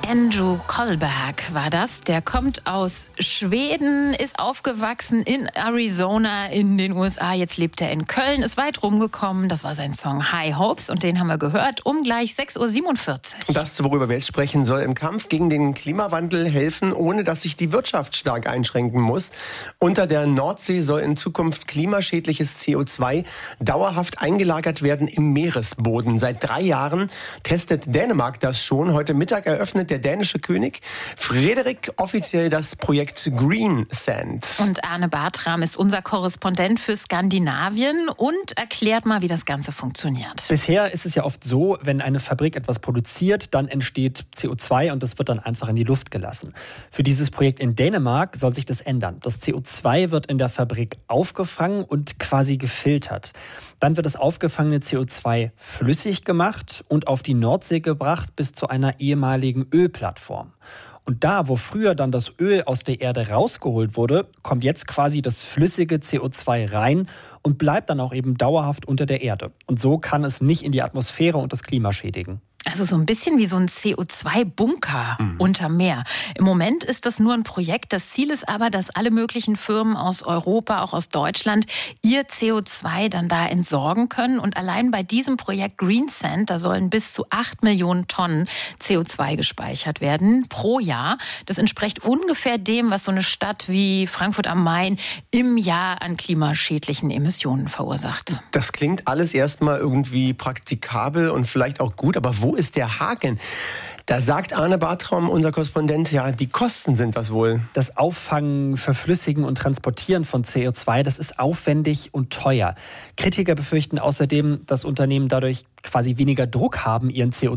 Andrew Kollberg war das. Der kommt aus Schweden, ist aufgewachsen in Arizona in den USA. Jetzt lebt er in Köln, ist weit rumgekommen. Das war sein Song High Hopes und den haben wir gehört um gleich 6.47 Uhr. Das, worüber wir jetzt sprechen, soll im Kampf gegen den Klimawandel helfen, ohne dass sich die Wirtschaft stark einschränken muss. Unter der Nordsee soll in Zukunft klimaschädliches CO2 dauerhaft eingelagert werden im Meeresboden. Seit 3 Jahren testet Dänemark das schon. Heute Mittag eröffnet der dänische König Frederik offiziell das Projekt Green Sand. Und Arne Bartram ist unser Korrespondent für Skandinavien und erklärt mal, wie das Ganze funktioniert. Bisher ist es ja oft so, wenn eine Fabrik etwas produziert, dann entsteht CO2 und das wird dann einfach in die Luft gelassen. Für dieses Projekt in Dänemark soll sich das ändern. Das CO2 wird in der Fabrik aufgefangen und quasi gefiltert. Dann wird das aufgefangene CO2 flüssig gemacht und auf die Nordsee gebracht bis zu einer ehemaligen Ölplattform. Und da, wo früher dann das Öl aus der Erde rausgeholt wurde, kommt jetzt quasi das flüssige CO2 rein und bleibt dann auch eben dauerhaft unter der Erde. Und so kann es nicht in die Atmosphäre und das Klima schädigen. Also so ein bisschen wie so ein CO2-Bunker unter Meer. Im Moment ist das nur ein Projekt. Das Ziel ist aber, dass alle möglichen Firmen aus Europa, auch aus Deutschland, ihr CO2 dann da entsorgen können. Und allein bei diesem Projekt Green Sand, da sollen bis zu 8 Millionen Tonnen CO2 gespeichert werden pro Jahr. Das entspricht ungefähr dem, was so eine Stadt wie Frankfurt am Main im Jahr an klimaschädlichen Emissionen verursacht. Das klingt alles erstmal irgendwie praktikabel und vielleicht auch gut, aber wo ist der Haken? Da sagt Arne Bartram, unser Korrespondent, ja, die Kosten sind das wohl. Das Auffangen, Verflüssigen und Transportieren von CO2, das ist aufwendig und teuer. Kritiker befürchten außerdem, dass Unternehmen dadurch quasi weniger Druck haben, ihren CO2